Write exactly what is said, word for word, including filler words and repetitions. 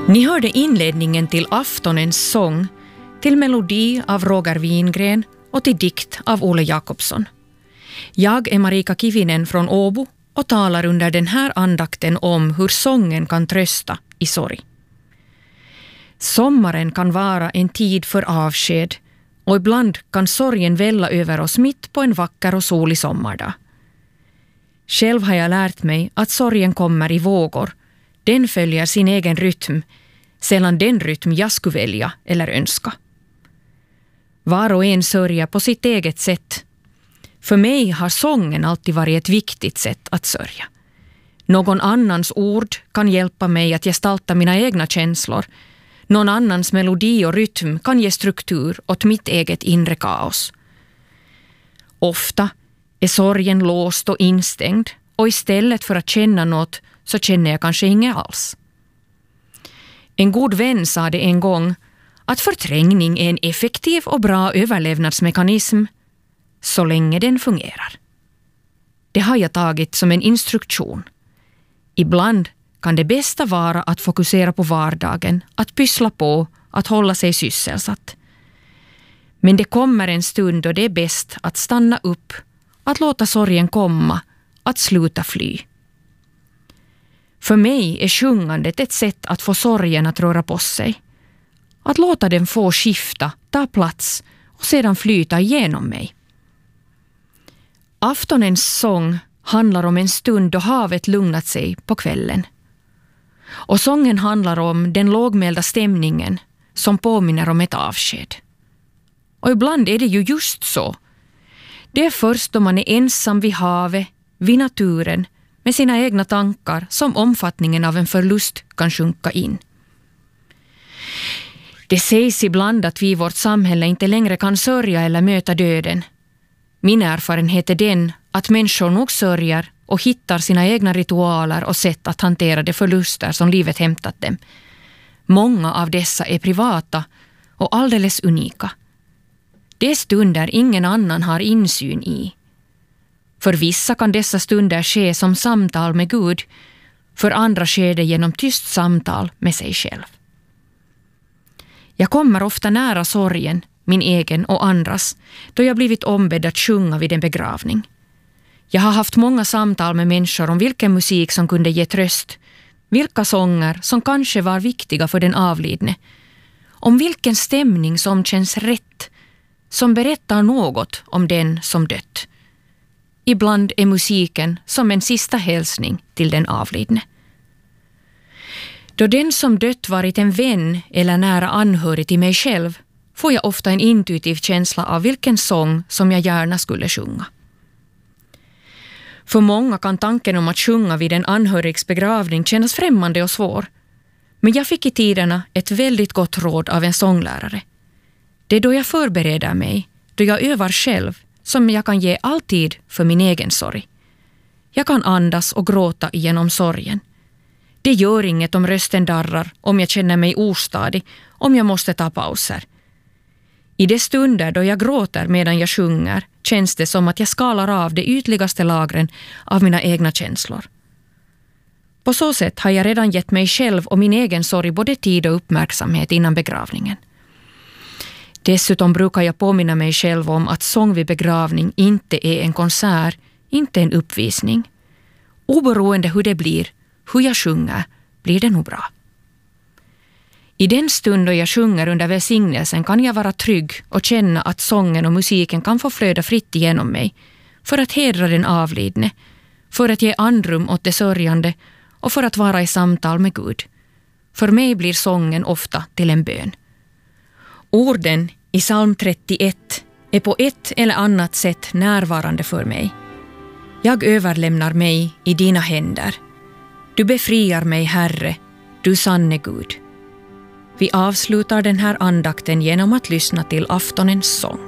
Ni hörde inledningen till Aftonens sång, till melodi av Roger Wingren och till dikt av Ole Jakobsson. Jag är Marika Kivinen från Åbo och talar under den här andakten om hur sången kan trösta i sorg. Sommaren kan vara en tid för avsked och ibland kan sorgen välla över oss mitt på en vacker och solig sommardag. Själv har jag lärt mig att sorgen kommer i vågor. Den följer sin egen rytm, sällan den rytm jag skulle välja eller önska. Var och en sörjer på sitt eget sätt. För mig har sången alltid varit ett viktigt sätt att sörja. Någon annans ord kan hjälpa mig att gestalta mina egna känslor. Någon annans melodi och rytm kan ge struktur åt mitt eget inre kaos. Ofta är sorgen låst och instängd och istället för att känna något så känner jag kanske inget alls. En god vän sa det en gång att förträngning är en effektiv och bra överlevnadsmekanism så länge den fungerar. Det har jag tagit som en instruktion. Ibland kan det bästa vara att fokusera på vardagen, att pyssla på, att hålla sig sysselsatt. Men det kommer en stund då det är bäst att stanna upp, att låta sorgen komma, att sluta fly. För mig är sjungandet ett sätt att få sorgen att röra på sig. Att låta den få skifta, ta plats och sedan flyta igenom mig. Aftonens sång handlar om en stund då havet lugnat sig på kvällen. Och sången handlar om den lågmälda stämningen som påminner om ett avsked. Och ibland är det ju just så. Det är först då man är ensam vid havet, vid naturen, med sina egna tankar som omfattningen av en förlust kan sjunka in. Det sägs ibland att vi i vårt samhälle inte längre kan sörja eller möta döden. Min erfarenhet är den att människor nog sörjer och hittar sina egna ritualer och sätt att hantera de förluster som livet hämtat dem. Många av dessa är privata och alldeles unika. Det är stunder ingen annan har insyn i. För vissa kan dessa stunder ske som samtal med Gud, för andra sker det genom tyst samtal med sig själv. Jag kommer ofta nära sorgen, min egen och andras, då jag blivit ombedd att sjunga vid en begravning. Jag har haft många samtal med människor om vilken musik som kunde ge tröst, vilka sånger som kanske var viktiga för den avlidne, om vilken stämning som känns rätt, som berättar något om den som dött. Ibland är musiken som en sista hälsning till den avlidne. Då den som dött varit en vän eller nära anhörig till mig själv får jag ofta en intuitiv känsla av vilken sång som jag gärna skulle sjunga. För många kan tanken om att sjunga vid en anhörigs begravning kännas främmande och svår. Men jag fick i tiderna ett väldigt gott råd av en sånglärare. Det är då jag förbereder mig, då jag övar själv, som jag kan ge alltid för min egen sorg. Jag kan andas och gråta igenom sorgen. Det gör inget om rösten darrar, om jag känner mig ostadig, om jag måste ta pauser. I de stunder då jag gråter medan jag sjunger känns det som att jag skalar av de ytligaste lagren av mina egna känslor. På så sätt har jag redan gett mig själv och min egen sorg både tid och uppmärksamhet innan begravningen. Dessutom brukar jag påminna mig själv om att sång vid begravning inte är en konsert, inte en uppvisning. Oberoende hur det blir, hur jag sjunger, blir det nog bra. I den stund då jag sjunger under välsignelsen kan jag vara trygg och känna att sången och musiken kan få flöda fritt igenom mig för att hedra den avlidne, för att ge andrum åt det sörjande och för att vara i samtal med Gud. För mig blir sången ofta till en bön. Orden i psalm trettioett är på ett eller annat sätt närvarande för mig. Jag överlämnar mig i dina händer. Du befriar mig, Herre, du sanne Gud. Vi avslutar den här andakten genom att lyssna till aftonens sång.